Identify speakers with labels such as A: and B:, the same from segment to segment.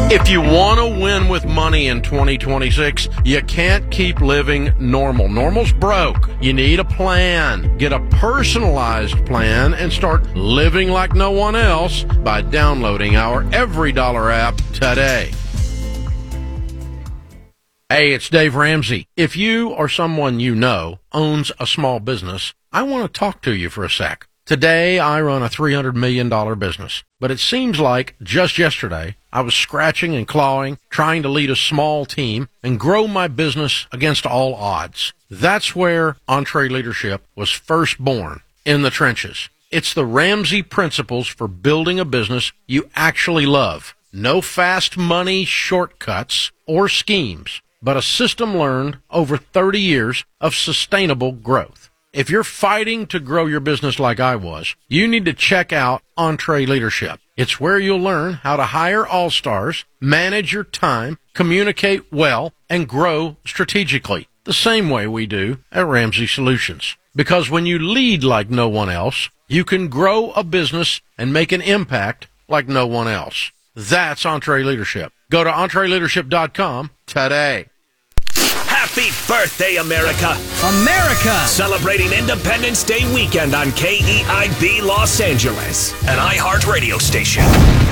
A: If you want to win with money in 2026, you can't keep living normal. Normal's broke. You need a plan. Get a personalized plan and start living like no one else by downloading our Every Dollar app today. Hey, it's Dave Ramsey. If you or someone you know owns a small business, I want to talk to you for a sec. Today, I run a $300 million business, but it seems like just yesterday, I was scratching and clawing, trying to lead a small team and grow my business against all odds. That's where EntreLeadership was first born, in the trenches. It's the Ramsey principles for building a business you actually love. No fast money shortcuts or schemes, but a system learned over 30 years of sustainable growth. If you're fighting to grow your business like I was, you need to check out EntreLeadership. It's where you'll learn how to hire all-stars, manage your time, communicate well, and grow strategically, the same way we do at Ramsey Solutions. Because when you lead like no one else, you can grow a business and make an impact like no one else. That's EntreLeadership. Go to EntreLeadership.com today.
B: Happy birthday, America!
C: America!
B: Celebrating Independence Day weekend on KEIB Los Angeles, an iHeartRadio station.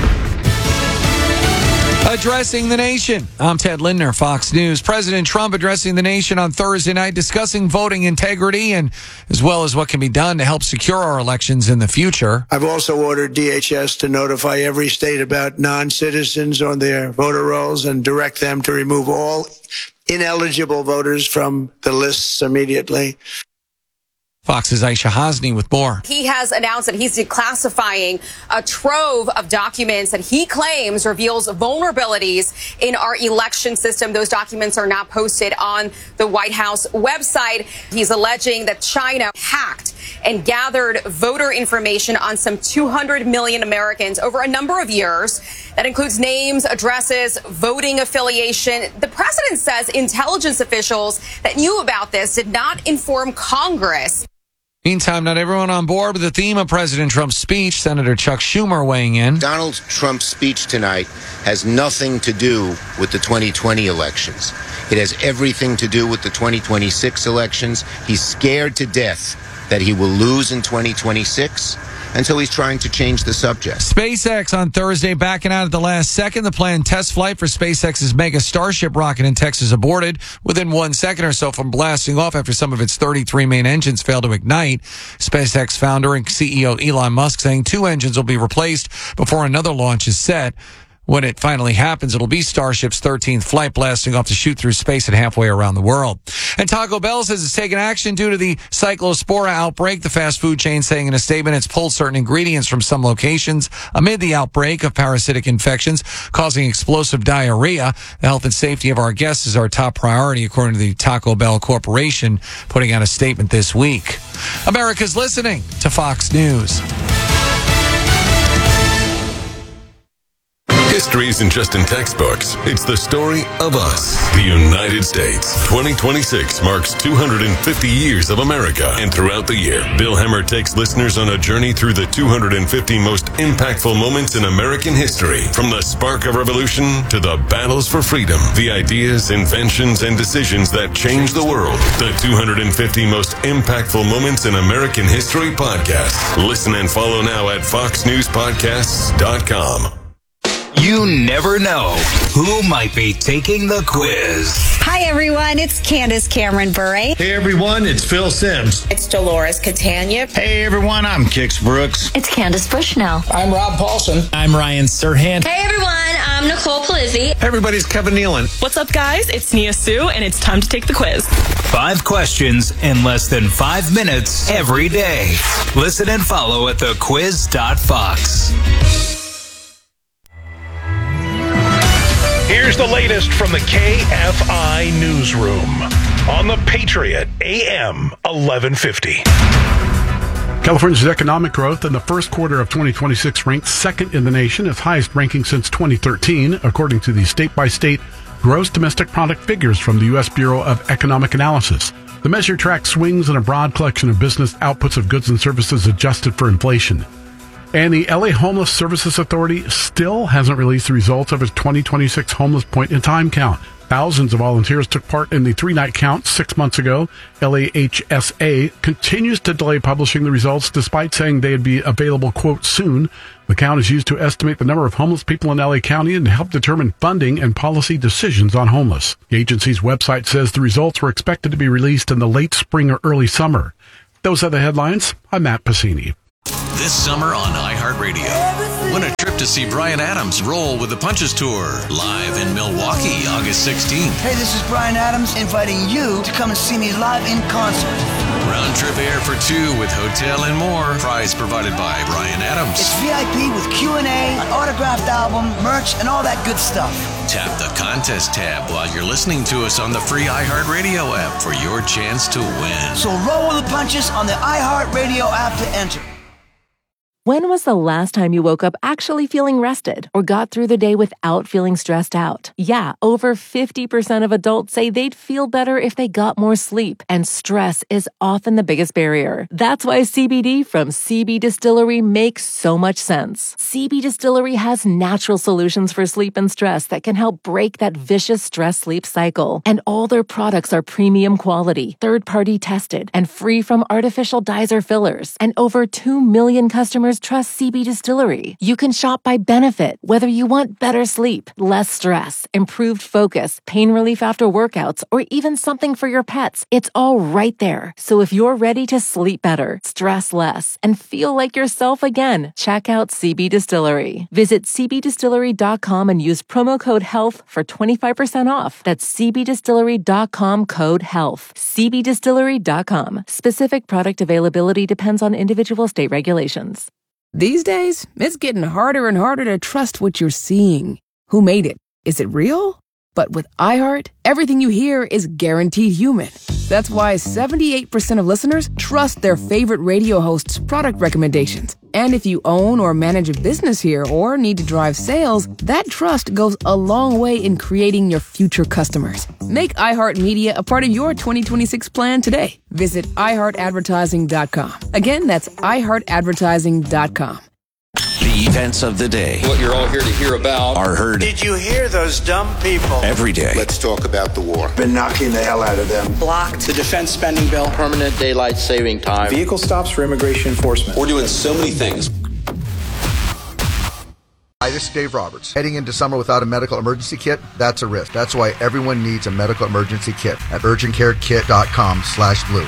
C: Addressing the nation. I'm Ted Lindner, Fox News. President Trump addressing the nation on Thursday night, discussing voting integrity and as well as what can be done to help secure our elections in the future.
D: I've also ordered DHS to notify every state about non-citizens on their voter rolls and direct them to remove all ineligible voters from the lists immediately.
C: Fox's Aisha Hasni with more.
E: He has announced that he's declassifying a trove of documents that he claims reveals vulnerabilities in our election system. Those documents are not posted on the White House website. He's alleging that China hacked and gathered voter information on some 200 million Americans over a number of years. That includes names, addresses, voting affiliation. The president says intelligence officials that knew about this did not inform Congress.
C: Meantime, not everyone on board with the theme of President Trump's speech. Senator Chuck Schumer weighing in.
F: Donald Trump's speech tonight has nothing to do with the 2020 elections. It has everything to do with the 2026 elections. He's scared to death that he will lose in 2026. And so he's trying to change the subject.
C: SpaceX on Thursday backing out at the last second. The planned test flight for SpaceX's Mega Starship rocket in Texas aborted within 1 second or so from blasting off after some of its 33 main engines failed to ignite. SpaceX founder and CEO Elon Musk saying 2 engines will be replaced before another launch is set. When it finally happens, it'll be Starship's 13th flight blasting off to shoot through space and halfway around the world. And Taco Bell says it's taken action due to the Cyclospora outbreak. The fast food chain saying in a statement it's pulled certain ingredients from some locations amid the outbreak of parasitic infections causing explosive diarrhea. The health and safety of our guests is our top priority, according to the Taco Bell Corporation, putting out a statement this week. America's listening to Fox News.
G: History isn't just in textbooks. It's the story of us, the United States. 2026 marks 250 years of America. And throughout the year, Bill Hemmer takes listeners on a journey through the 250 most impactful moments in American history. From the spark of revolution to the battles for freedom, the ideas, inventions, and decisions that changed the world. The 250 most impactful moments in American history podcast. Listen and follow now at foxnewspodcasts.com.
B: You never know who might be taking the quiz.
H: Hi, everyone. It's Candace Cameron Bure.
I: Hey, everyone. It's Phil Sims.
J: It's Dolores Catania.
I: Hey, everyone. I'm Kix Brooks.
K: It's Candace Bushnell.
L: I'm Rob Paulson.
M: I'm Ryan Serhant.
N: Hey, everyone. I'm Nicole Polizzi.
I: Hey, everybody. It's Kevin Nealon.
O: What's up, guys? It's Nia Sue, and it's time to take the quiz.
B: 5 questions in less than 5 minutes every day. Listen and follow at thequiz.fox.
P: Here's the latest from the KFI Newsroom on the Patriot AM 1150.
Q: California's economic growth in the first quarter of 2026 ranked second in the nation, its highest ranking since 2013, according to the state-by-state gross domestic product figures from the U.S. Bureau of Economic Analysis. The measure tracks swings in a broad collection of business outputs of goods and services adjusted for inflation. And the LA Homeless Services Authority still hasn't released the results of its 2026 homeless point-in-time count. Thousands of volunteers took part in the 3-night count 6 months ago. LAHSA continues to delay publishing the results despite saying they'd be available, quote, soon. The count is used to estimate the number of homeless people in LA County and help determine funding and policy decisions on homeless. The agency's website says the results were expected to be released in the late spring or early summer. Those are the headlines. I'm Matt Pacini.
J: This summer on iHeartRadio, win a trip to see Bryan Adams roll with the Punches Tour, live in Milwaukee, August 16th.
K: Hey, this is Bryan Adams inviting you to come and see me live in concert.
J: Round trip air for 2 with hotel and more. Prize provided by Bryan Adams.
K: It's VIP with Q&A, an autographed album, merch, and all that good stuff.
J: Tap the contest tab while you're listening to us on the free iHeartRadio app for your chance to win.
K: So roll with the punches on the iHeartRadio app to enter.
L: When was the last time you woke up actually feeling rested or got through the day without feeling stressed out? Yeah, over 50% of adults say they'd feel better if they got more sleep, and stress is often the biggest barrier. That's why CBD from CB Distillery makes so much sense. CB Distillery has natural solutions for sleep and stress that can help break that vicious stress-sleep cycle. And all their products are premium quality, third-party tested, and free from artificial dyes or fillers. And over 2 million customers trust CB Distillery. You can shop by benefit, whether you want better sleep, less stress, improved focus, pain relief after workouts, or even something for your pets. It's all right there. So if you're ready to sleep better, stress less, and feel like yourself again, check out CB Distillery. Visit cbdistillery.com and use promo code HEALTH for 25% off. That's cbdistillery.com, code HEALTH. cbdistillery.com. Specific product availability depends on individual state regulations.
M: These days, it's getting harder and harder to trust what you're seeing. Who made it? Is it real? But with iHeart, everything you hear is guaranteed human. That's why 78% of listeners trust their favorite radio hosts' product recommendations. And if you own or manage a business here or need to drive sales, that trust goes a long way in creating your future customers. Make iHeartMedia a part of your 2026 plan today. Visit iHeartAdvertising.com. Again, that's iHeartAdvertising.com.
R: The events of the day.
S: What you're all here to hear about
R: are heard.
D: Did you hear those dumb people?
R: Every day.
F: Let's talk about the war.
D: Been knocking the hell out of them.
T: Blocked. The defense spending bill.
U: Permanent daylight saving time.
V: Vehicle stops for immigration enforcement.
S: We're doing so many things.
W: Hi, this is Dave Roberts. Heading into summer without a medical emergency kit, that's a risk. That's why everyone needs a medical emergency kit at urgentcarekit.com/blue.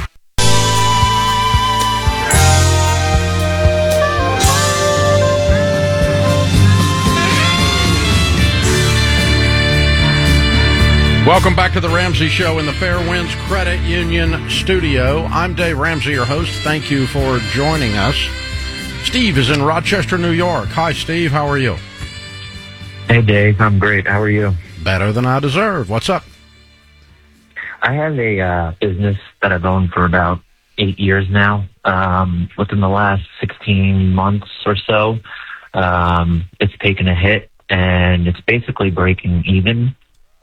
A: Welcome back to the Ramsey Show in the Fairwinds Credit Union studio. I'm Dave Ramsey, your host. Thank you for joining us. Steve is in Rochester, New York. Hi, Steve. How are you?
X: Hey, Dave. I'm great. How are you?
A: Better than I deserve. What's up?
X: I have a business that I've owned for about 8 years now. Within the last 16 months or so, it's taken a hit, and it's basically breaking even.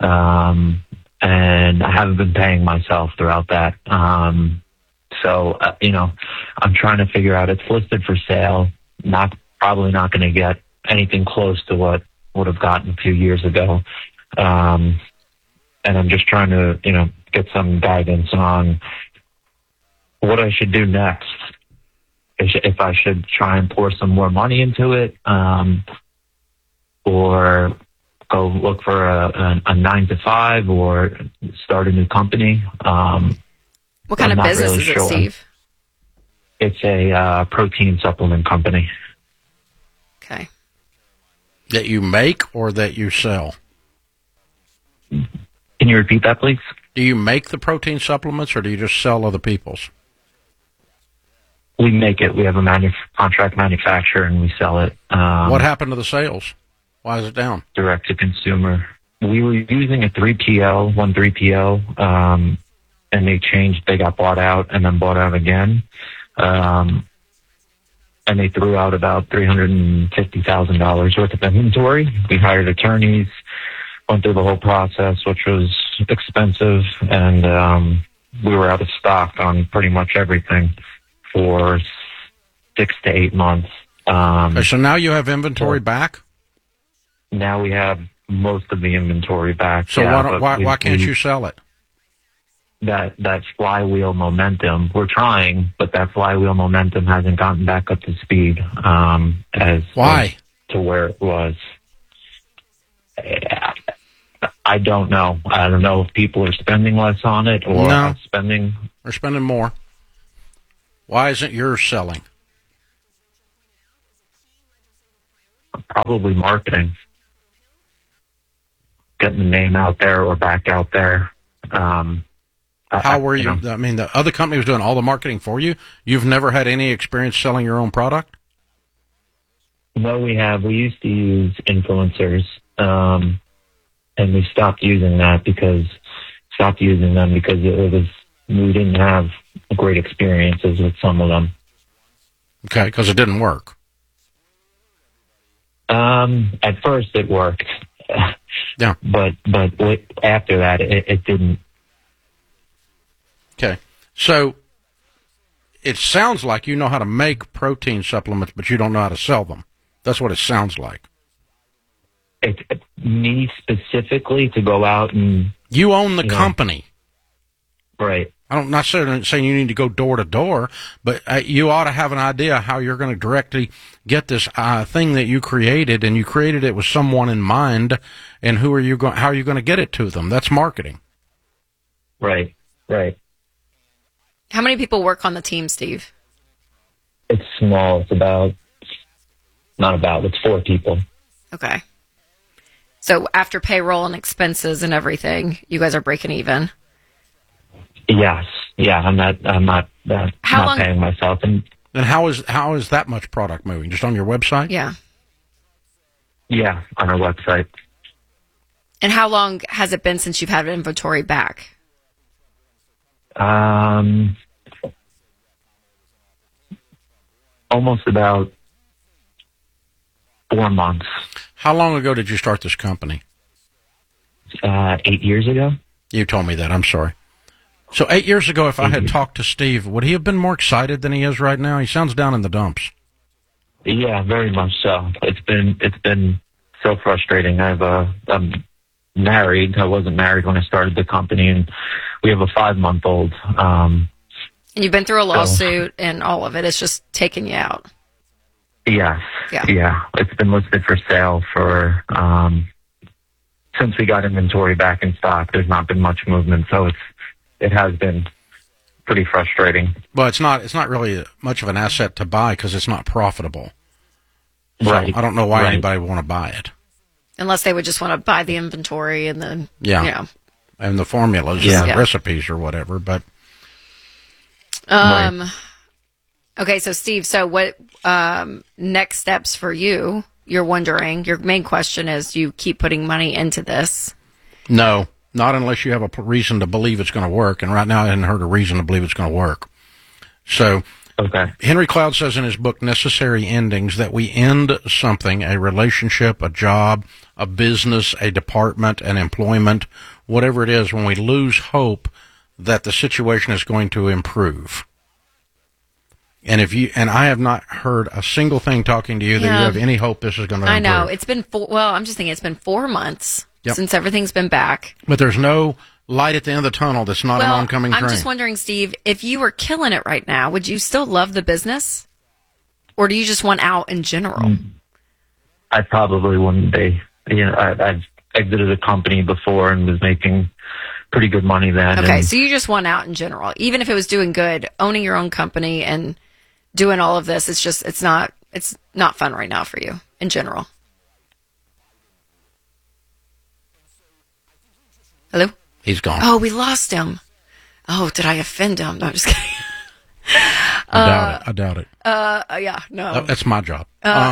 X: And I haven't been paying myself throughout that. So, I'm trying to figure out, it's listed for sale, probably not going to get anything close to what would have gotten a few years ago. And I'm just trying to, get some guidance on what I should do next. If I should try and pour some more money into it, or go look for a 9-to-5 or start a new company.
Y: What kind of business is it, Steve?
X: It's a protein supplement company.
Y: Okay.
A: That you make or that you sell?
X: Can you repeat that, please?
A: Do you make the protein supplements or do you just sell other people's?
X: We make it. We have a contract manufacturer and we sell it.
A: What happened to the sales? Why is it down?
X: Direct to consumer. We were using a 3PL, and they changed. They got bought out and then bought out again. And they threw out about $350,000 worth of inventory. We hired attorneys, went through the whole process, which was expensive, and we were out of stock on pretty much everything for 6 to 8 months.
A: So now you have inventory back?
X: Now we have most of the inventory back.
A: So why can't you sell it?
X: That flywheel momentum, we're trying, but that flywheel momentum hasn't gotten back up to speed
A: Why?
X: To where it was. I don't know. I don't know if people are spending less on it or spending.
A: Or spending more. Why isn't yours selling?
X: Probably marketing. Getting the name out there or back out there.
A: How were you? I mean, the other company was doing all the marketing for you. You've never had any experience selling your own product?
X: No, we have. We used to use influencers, and we stopped using them because we didn't have great experiences with some of them.
A: Okay, because it didn't work.
X: At first it worked.
A: Yeah.
X: But after that, it didn't.
A: Okay. So it sounds like you know how to make protein supplements, but you don't know how to sell them. That's what it sounds like.
X: Me specifically to go out and...
A: You own the company.
X: Right.
A: I'm not saying you need to go door to door, but you ought to have an idea how you're going to directly get this thing that you created, and you created it with someone in mind, and how are you going to get it to them? That's marketing.
X: Right.
Y: How many people work on the team, Steve?
X: It's small. It's 4 people.
Y: Okay. So after payroll and expenses and everything, you guys are breaking even?
X: Yes. Yeah, I'm not paying myself. And
A: how is that much product moving? Just on your website?
Y: Yeah.
X: Yeah, on our website.
Y: And how long has it been since you've had inventory back?
X: Almost about 4 months.
A: How long ago did you start this company?
X: 8 years ago.
A: You told me that. I'm sorry. So 8 years ago, if I had talked to Steve, would he have been more excited than he is right now? He sounds down in the dumps.
X: Yeah, very much so. It's been so frustrating. I'm married. I wasn't married when I started the company, and we have a 5-month-old.
Y: And you've been through a lawsuit and all of it. It's just taking you out.
X: Yes. Yeah. It's been listed for sale for since we got inventory back in stock. There's not been much movement, so it has been pretty frustrating.
A: Well, it's not really much of an asset to buy because it's not profitable. So
X: right.
A: I don't know why anybody would want to buy it.
Y: Unless they would just want to buy the inventory and then,
A: and the formulas and the recipes or whatever. But
Y: okay, so Steve, what next steps for you? You're wondering. Your main question is, do you keep putting money into this?
A: No, not unless you have a reason to believe it's going to work. And right now, I hadn't heard a reason to believe it's going to work. So.
X: Okay.
A: Henry Cloud says in his book, Necessary Endings, that we end something, a relationship, a job, a business, a department, an employment, whatever it is, when we lose hope that the situation is going to improve. And I have not heard a single thing talking to you that you have any hope this is going to improve.
Y: I know. It's been I'm just thinking it's been 4 months since everything's been back.
A: But there's no light at the end of the tunnel that's not an oncoming train.
Y: I'm just wondering, Steve, if you were killing it right now, would you still love the business? Or do you just want out in general?
X: I probably wouldn't be. I've exited a company before and was making pretty good money then.
Y: Okay, so you just want out in general. Even if it was doing good, owning your own company and doing all of this, it's not fun right now for you in general. Hello?
A: He's gone.
Y: Oh, we lost him. Oh, did I offend him? No, I'm just kidding.
A: I doubt it.
Y: Yeah, no.
A: That's my job.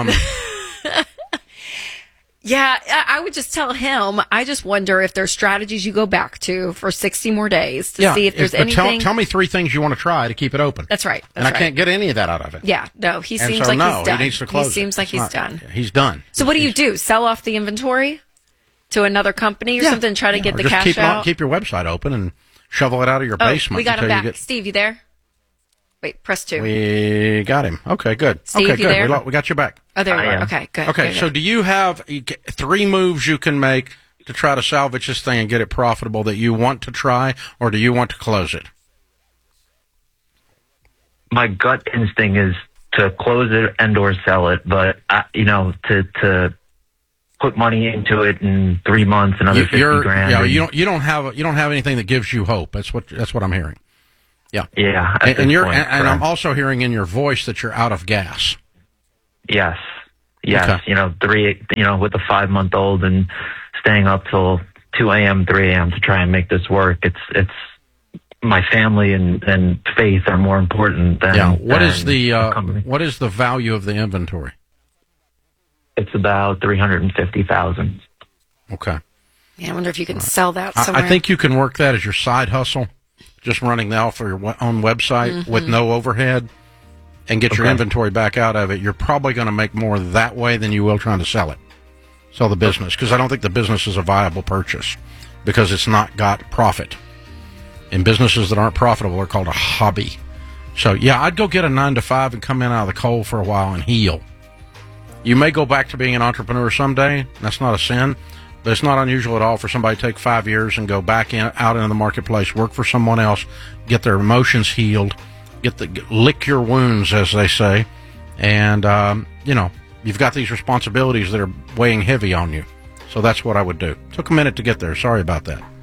Y: Yeah, I would just tell him, I just wonder if there's strategies you go back to for 60 more days to see if there's anything.
A: Tell me 3 things you want to try to keep it open.
Y: That's right.
A: I can't get any of that out of it.
Y: Yeah, no, he seems like he's done.
A: He needs to close.
Y: He seems like he's done.
A: He's done.
Y: So what do you do? Sell off the inventory to another company or something? Try to get the cash out?
A: Keep your website open and shovel it out of your basement.
Y: We got him back. Steve, you there? Wait, press 2.
A: We got him. Okay, good.
Y: Steve,
A: okay,
Y: you
A: good.
Y: there?
A: We got you back.
Y: Oh, there you are. Okay, good.
A: Okay,
Y: good,
A: so do you have 3 moves you can make to try to salvage this thing and get it profitable that you want to try, or do you want to close it?
X: My gut instinct is to close it and or sell it, but to put money into it in 3 months, another 50 grand.
A: Yeah, you don't have anything that gives you hope. That's what I'm hearing. Yeah.
X: Yeah.
A: And I'm also hearing in your voice that you're out of gas.
X: Yes. Yes.
A: Okay.
X: With a 5-month-old and staying up till 2 a.m., 3 a.m. to try and make this work. It's my family and faith are more important than.
A: Yeah. What is the
X: company.
A: what is the value of the inventory?
X: It's about $350,000.
A: Okay.
Y: Yeah, I wonder if you can sell that somewhere.
A: I think you can work that as your side hustle, just running that off of your own website with no overhead, and get your inventory back out of it. You're probably going to make more that way than you will trying to sell the business, because I don't think the business is a viable purchase because it's not got profit. And businesses that aren't profitable are called a hobby. So, yeah, I'd go get a 9-to-5 and come in out of the cold for a while and heal. You may go back to being an entrepreneur someday. That's not a sin. But it's not unusual at all for somebody to take 5 years and go back out into the marketplace, work for someone else, get their emotions healed, lick your wounds, as they say. And, you've got these responsibilities that are weighing heavy on you. So that's what I would do. Took a minute to get there. Sorry about that.